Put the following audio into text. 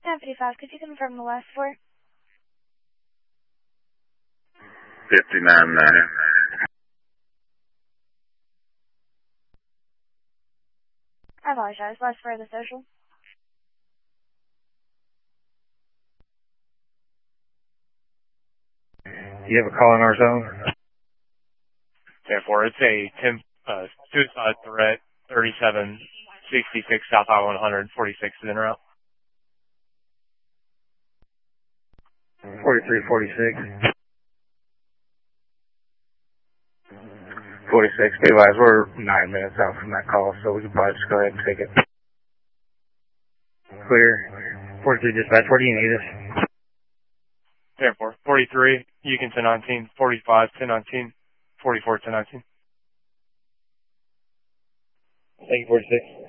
955, could you confirm the last four? 59-9. I apologize. Last four of the social. You have a call in our zone? 10-4. It's a suicide threat, 3766 South Highway 146 is en route. 4346. 46. Be advised, we're 9 minutes out from that call, so we can probably just go ahead and take it. Clear. 43 dispatch, where do you need us? 10-4. 43, Yukon 1019, 45, 1019, 44, 1019. Thank you, 46.